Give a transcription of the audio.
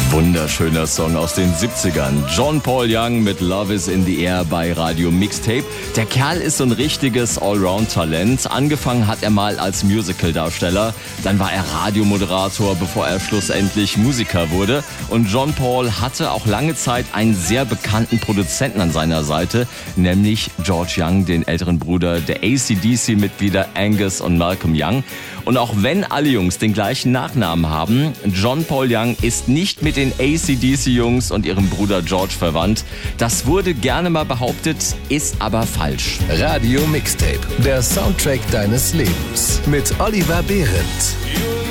Wunderschöner Song aus den 70ern. John Paul Young mit Love is in the Air bei Radio Mixtape. Der Kerl ist so ein richtiges Allround-Talent. Angefangen hat er mal als Musical-Darsteller. Dann war er Radiomoderator, bevor er schlussendlich Musiker wurde. Und John Paul hatte auch lange Zeit einen sehr bekannten Produzenten an seiner Seite, nämlich George Young, den älteren Bruder der AC/DC-Mitglieder Angus und Malcolm Young. Und auch wenn alle Jungs den gleichen Nachnamen haben, John Paul Young ist nicht mit den AC/DC-Jungs und ihrem Bruder George verwandt. Das wurde gerne mal behauptet, ist aber falsch. Radio Mixtape, der Soundtrack deines Lebens mit Oliver Behrendt.